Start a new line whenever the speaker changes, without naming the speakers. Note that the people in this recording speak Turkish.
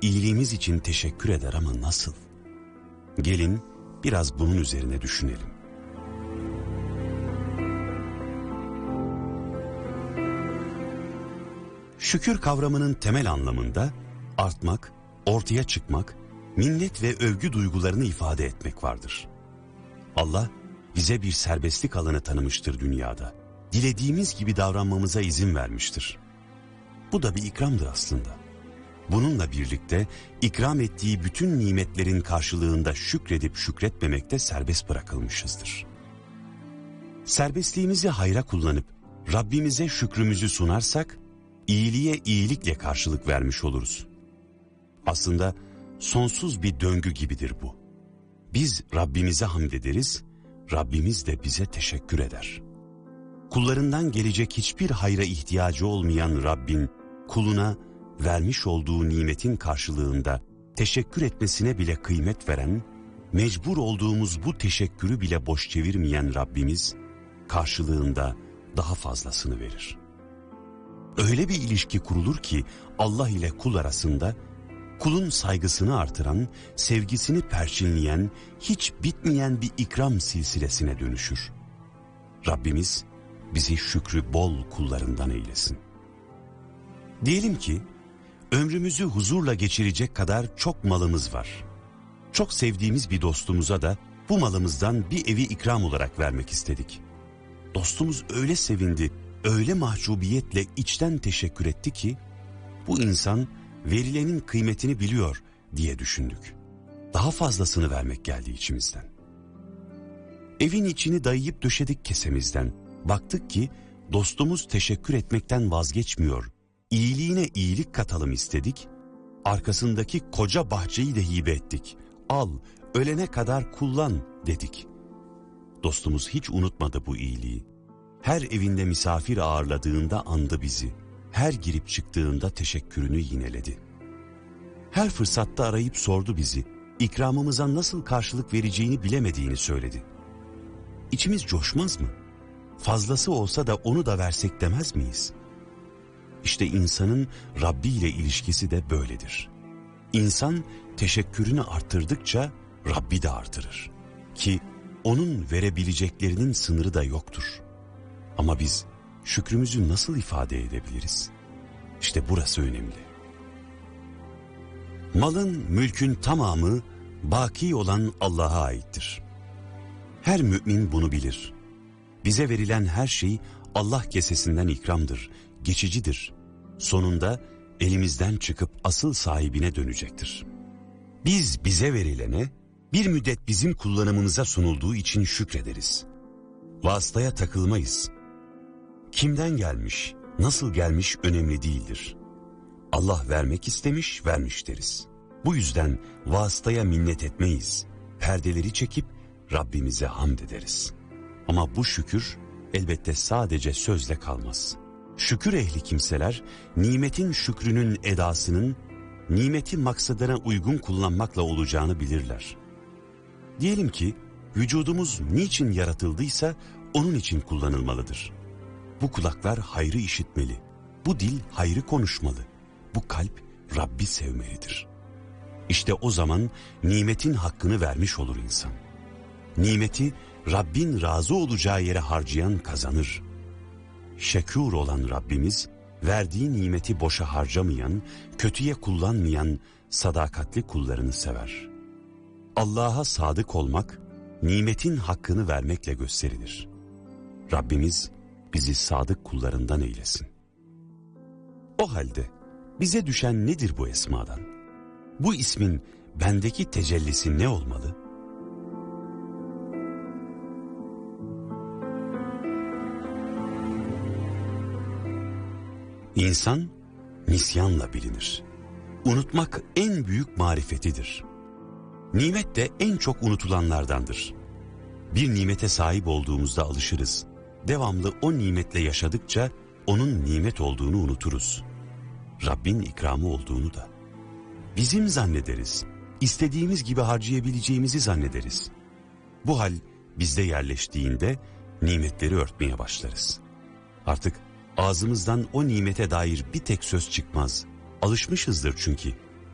iyiliğimiz için teşekkür eder ama nasıl? Gelin biraz bunun üzerine düşünelim. Şükür kavramının temel anlamında artmak, ortaya çıkmak, minnet ve övgü duygularını ifade etmek vardır. Allah bize bir serbestlik alanı tanımıştır dünyada. Dilediğimiz gibi davranmamıza izin vermiştir. Bu da bir ikramdır aslında. Bununla birlikte ikram ettiği bütün nimetlerin karşılığında şükredip şükretmemekte serbest bırakılmışızdır. Serbestliğimizi hayra kullanıp Rabbimize şükrümüzü sunarsak, iyiliğe iyilikle karşılık vermiş oluruz. Aslında sonsuz bir döngü gibidir bu. Biz Rabbimize hamd ederiz, Rabbimiz de bize teşekkür eder. Kullarından gelecek hiçbir hayra ihtiyacı olmayan Rabbin, kuluna vermiş olduğu nimetin karşılığında teşekkür etmesine bile kıymet veren, mecbur olduğumuz bu teşekkürü bile boş çevirmeyen Rabbimiz, karşılığında daha fazlasını verir. Öyle bir ilişki kurulur ki Allah ile kul arasında, kulun saygısını artıran, sevgisini perçinleyen, hiç bitmeyen bir ikram silsilesine dönüşür. Rabbimiz bizi şükrü bol kullarından eylesin. Diyelim ki ömrümüzü huzurla geçirecek kadar çok malımız var. Çok sevdiğimiz bir dostumuza da bu malımızdan bir evi ikram olarak vermek istedik. Dostumuz öyle sevindi, öyle mahcubiyetle içten teşekkür etti ki bu insan verilenin kıymetini biliyor diye düşündük. Daha fazlasını vermek geldi içimizden. Evin içini dayayıp döşedik kesemizden. Baktık ki dostumuz teşekkür etmekten vazgeçmiyor. İyiliğine iyilik katalım istedik. Arkasındaki koca bahçeyi de hibe ettik. Al, ölene kadar kullan dedik. Dostumuz hiç unutmadı bu iyiliği. Her evinde misafir ağırladığında andı bizi. Her girip çıktığında teşekkürünü yineledi. Her fırsatta arayıp sordu bizi. İkramımıza nasıl karşılık vereceğini bilemediğini söyledi. İçimiz coşmaz mı? Fazlası olsa da onu da versek demez miyiz? İşte insanın Rabbi ile ilişkisi de böyledir. İnsan teşekkürünü arttırdıkça Rabbi de artırır. Ki onun verebileceklerinin sınırı da yoktur. Ama biz şükrümüzü nasıl ifade edebiliriz? İşte burası önemli. Malın, mülkün tamamı baki olan Allah'a aittir. Her mümin bunu bilir. Bize verilen her şey Allah kesesinden ikramdır, geçicidir. Sonunda elimizden çıkıp asıl sahibine dönecektir. Biz bize verilene bir müddet bizim kullanımımıza sunulduğu için şükrederiz. Vasıtaya takılmayız. Kimden gelmiş, nasıl gelmiş önemli değildir. Allah vermek istemiş, vermiş deriz. Bu yüzden vasıtaya minnet etmeyiz. Perdeleri çekip Rabbimize hamd ederiz. Ama bu şükür elbette sadece sözle kalmaz. Şükür ehli kimseler nimetin şükrünün edasının nimeti maksadına uygun kullanmakla olacağını bilirler. Diyelim ki vücudumuz niçin yaratıldıysa onun için kullanılmalıdır. Bu kulaklar hayrı işitmeli, bu dil hayrı konuşmalı, bu kalp Rabbi sevmelidir. İşte o zaman nimetin hakkını vermiş olur insan. Nimeti Rabbin razı olacağı yere harcayan kazanır. Şekûr olan Rabbimiz, verdiği nimeti boşa harcamayan, kötüye kullanmayan sadakatli kullarını sever. Allah'a sadık olmak, nimetin hakkını vermekle gösterilir. Rabbimiz bizi sadık kullarından eylesin. O halde bize düşen nedir bu esmadan? Bu ismin bendeki tecellisi ne olmalı? İnsan nisyanla bilinir. Unutmak en büyük marifetidir. Nimet de en çok unutulanlardandır. Bir nimete sahip olduğumuzda alışırız. Devamlı o nimetle yaşadıkça onun nimet olduğunu unuturuz. Rabbin ikramı olduğunu da. Bizim zannederiz. İstediğimiz gibi harcayabileceğimizi zannederiz. Bu hal bizde yerleştiğinde nimetleri örtmeye başlarız. Artık ağzımızdan o nimete dair bir tek söz çıkmaz. Alışmışızdır çünkü.